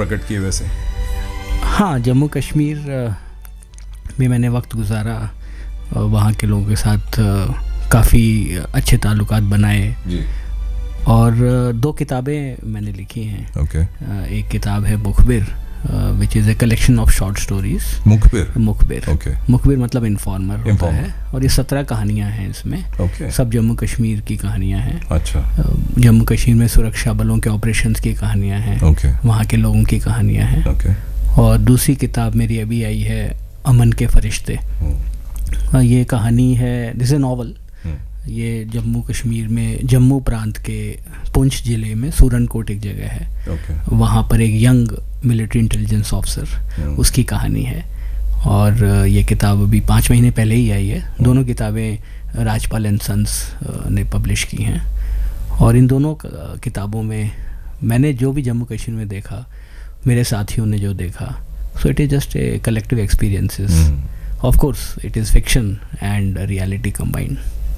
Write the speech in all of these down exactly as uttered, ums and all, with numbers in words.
प्रकट किए वैसे? हाँ, जम्मू कश्मीर में मैंने वक्त गुजारा, वहाँ के लोगों के साथ काफ़ी अच्छे ताल्लुकात बनाए जी। और दो किताबें मैंने लिखी हैं। okay. एक किताब है मुखबिर, which is a collection of short stories. मुखबिर मुखबिर okay. मुखबिर मतलब इन्फॉर्मर होता है, और ये सत्रह कहानियाँ हैं इसमें। okay. सब जम्मू कश्मीर की कहानियाँ हैं। अच्छा। जम्मू कश्मीर में सुरक्षा बलों के ऑपरेशंस की कहानियाँ हैं। okay. वहाँ के लोगों की कहानियाँ हैं। okay. और दूसरी किताब मेरी अभी आई है, अमन के फरिश्ते। hmm. ये कहानी है, दिस ए नॉवल। ये जम्मू कश्मीर में, जम्मू प्रांत के पुंछ ज़िले में सूरनकोट एक जगह है। okay. वहाँ पर एक young military intelligence officer, hmm. उसकी कहानी है। और ये किताब अभी पाँच महीने पहले ही आई है। hmm. दोनों किताबें राजपाल एंड सन्स ने पब्लिश की हैं। और इन दोनों किताबों में मैंने जो भी जम्मू कश्मीर में देखा, मेरे साथियों ने जो देखा, so it is just a collective experiences. Of course it is fiction and reality combined.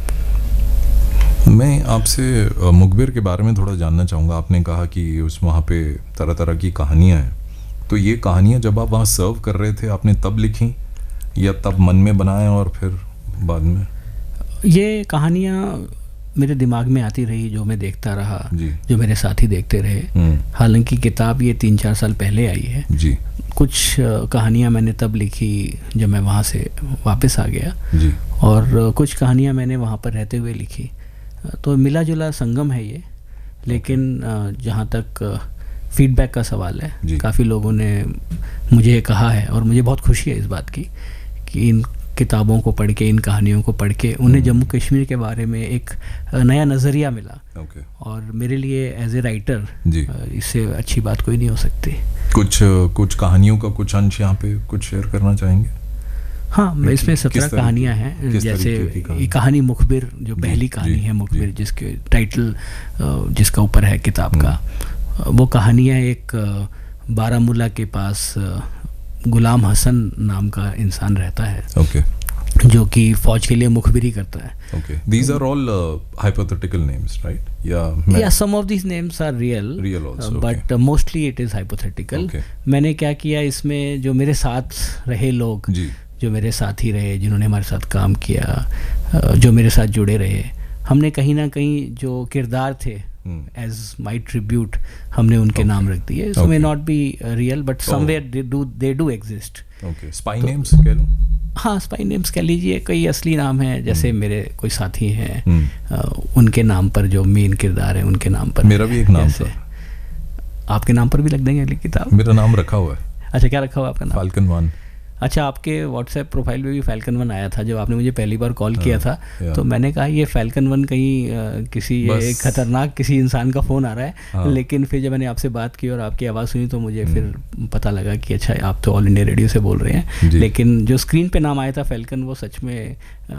मैं आपसे मुखबिर के बारे में थोड़ा जानना चाहूँगा। आपने कहा कि उस वहाँ पे तरह तरह की कहानियाँ हैं, तो ये कहानियाँ जब आप वहाँ सर्व कर रहे थे, आपने तब लिखी या तब मन में बनाया और फिर बाद में? ये कहानियाँ मेरे दिमाग में आती रही, जो मैं देखता रहा, जो मेरे साथी देखते रहे। हालांकि किताब ये तीन चार साल पहले आई है जी। कुछ कहानियाँ मैंने तब लिखी जब मैं वहाँ से वापस आ गया जी। और कुछ कहानियाँ मैंने वहाँ पर रहते हुए लिखी। तो मिला जुला संगम है ये। लेकिन जहाँ तक फीडबैक का सवाल है, काफ़ी लोगों ने मुझे कहा है, और मुझे बहुत खुशी है इस बात की, कि इन किताबों को पढ़ के, इन कहानियों को पढ़ के उन्हें जम्मू कश्मीर के बारे में एक नया नज़रिया मिला। okay. और मेरे लिए एज ए राइटर इससे अच्छी बात कोई नहीं हो सकती। कुछ कुछ कहानियों का कुछ अंश यहाँ पे कुछ शेयर करना चाहेंगे? हाँ, मैं इसमें सत्रह कहानियाँ हैं। जैसे ये कहानी मुखबिर, जो पहली कहानी है मुखबिर, जिसके टाइटल जिसका ऊपर है किताब का, वो कहानियाँ एक बारामूला के पास गुलाम हसन नाम का इंसान रहता है। okay. जो कि फौज के लिए मुखबिरी करता है। okay. These are all uh, hypothetical names, right? Yeah. Yeah, some of these names are real. Real also. Uh, but okay. uh, mostly it is hypothetical. Okay. मैंने क्या किया इसमें, जो मेरे साथ रहे लोग, जी. जो मेरे साथी रहे, जिन्होंने हमारे साथ काम किया, जो मेरे साथ जुड़े रहे, हमने कहीं ना कहीं जो किरदार थे एज माई ट्रिब्यूट, हमने उनके okay. नाम रख दिए। सो may not be real, but somewhere they do they do exist. Okay, spy names कह लो। हाँ, स्पाई नेम्स कह लीजिए। कई असली नाम हैं, जैसे hmm. मेरे कोई साथी हैं, uh, उनके नाम पर, जो मेन किरदार है उनके नाम पर। मेरा भी एक नाम था। आपके नाम पर भी लग देंगे अगली किताब? मेरा नाम रखा हुआ है। अच्छा, क्या रखा हुआ आपका नाम? Falcon one. अच्छा, आपके व्हाट्सएप प्रोफाइल में भी फैल्कन वन आया था जब आपने मुझे पहली बार कॉल किया था। तो मैंने कहा ये फैल्कन वन कहीं आ, किसी एक खतरनाक किसी इंसान का फ़ोन आ रहा है। हाँ। लेकिन फिर जब मैंने आपसे बात की और आपकी आवाज़ सुनी तो मुझे फिर पता लगा कि अच्छा, आप तो ऑल इंडिया रेडियो से बोल रहे हैं। लेकिन जो स्क्रीन पे नाम आया था फैल्कन, वो सच में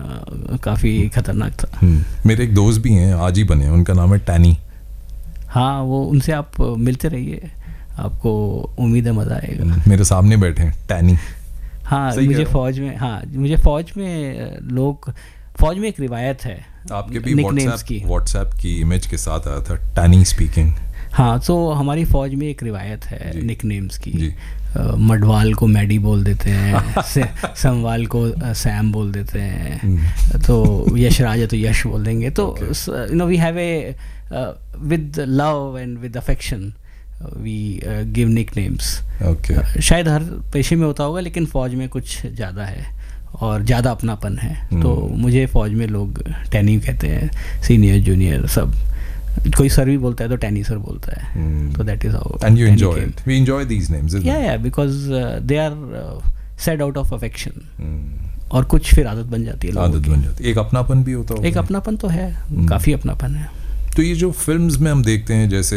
काफ़ी खतरनाक था। मेरे एक दोस्त भी हैं, आज ही बने, उनका नाम है टैनी। हाँ, वो उनसे आप मिलते रहिए, आपको उम्मीद है मज़ा आएगा। मेरे सामने बैठे हैं टैनी। हाँ, मुझे फ़ौज में हाँ मुझे फ़ौज में लोग फ़ौज में एक रिवायत है आपके भी व्हाट्सएप की व्हाट्सएप की इमेज के साथ आया था, टैनी स्पीकिंग। हाँ, तो हमारी फ़ौज में एक रिवायत है निक नेम्स की। मडवाल को मैडी बोल देते हैं, समवाल को सैम बोल देते हैं, तो यशराज है तो यश बोल देंगे। तो you know we have a with love and with affection we give Nick names. शायद हर पेशे में होता होगा, लेकिन फ़ौज में कुछ ज़्यादा है और ज़्यादा अपनापन है। hmm. तो मुझे फ़ौज में लोग टैनी कहते हैं, सीनियर जूनियर सब। कोई सर भी बोलता है तो टैनी सर बोलता है। तो that is how. And you enjoy it? We enjoy these names. या या because they are said out of affection. और कुछ फिर आदत बन जाती है, आदत बन जाती है। एक अपनापन भी होता है। एक अपनापन तो है, काफ़ी अपनापन है। तो ये जो फिल्म्स में हम देखते हैं, जैसे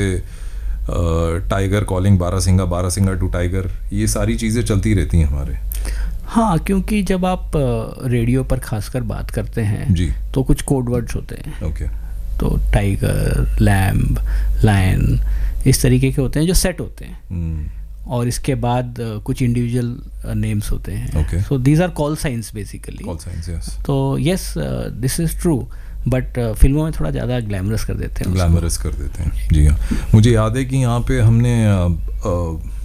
tiger calling barasingha, barasingha to tiger, ये सारी चीज़ें चलती रहती हैं हमारे। हाँ, क्योंकि जब आप रेडियो पर खासकर बात करते हैं जी, तो कुछ कोड वर्ड्स होते हैं। ओके। तो टाइगर, लैम्ब, लायन, इस तरीके के होते हैं जो सेट होते हैं। hmm. और इसके बाद कुछ इंडिविजुअल नेम्स होते हैं। So these are call science basically. Call science, yes. तो yes, this is true, but फिल्मों में थोड़ा ज़्यादा ग्लैमरस कर देते हैं। ग्लैमरस कर देते हैं, जी हाँ। मुझे याद है कि यहाँ पे हमने